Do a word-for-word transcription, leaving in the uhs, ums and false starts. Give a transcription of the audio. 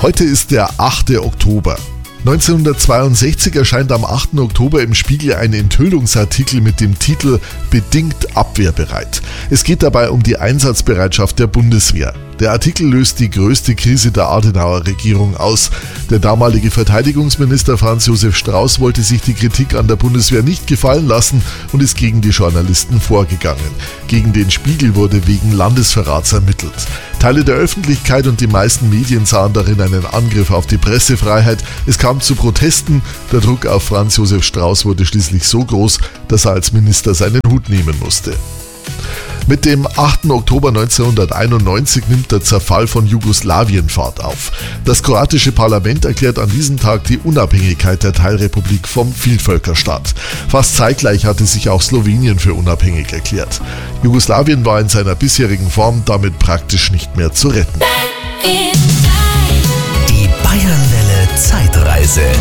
Heute ist der achte Oktober. neunzehnhundertzweiundsechzig erscheint am achten Oktober im Spiegel ein Enthüllungsartikel mit dem Titel »Bedingt abwehrbereit«. Es geht dabei um die Einsatzbereitschaft der Bundeswehr. Der Artikel löst die größte Krise der Adenauer-Regierung aus. Der damalige Verteidigungsminister Franz Josef Strauß wollte sich die Kritik an der Bundeswehr nicht gefallen lassen und ist gegen die Journalisten vorgegangen. Gegen den Spiegel wurde wegen Landesverrats ermittelt. Teile der Öffentlichkeit und die meisten Medien sahen darin einen Angriff auf die Pressefreiheit. Es kam zu Protesten. Der Druck auf Franz Josef Strauß wurde schließlich so groß, dass er als Minister seinen Hut nehmen musste. Mit dem achten Oktober neunzehnhunderteinundneunzig nimmt der Zerfall von Jugoslawien Fahrt auf. Das kroatische Parlament erklärt an diesem Tag die Unabhängigkeit der Teilrepublik vom Vielvölkerstaat. Fast zeitgleich hatte sich auch Slowenien für unabhängig erklärt. Jugoslawien war in seiner bisherigen Form damit praktisch nicht mehr zu retten. Die Bayernwelle Zeitreise.